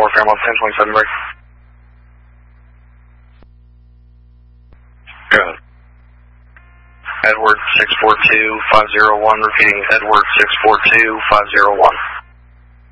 Fairmont 1027 break. Good. Edward 642-501, repeating Edward 642-501.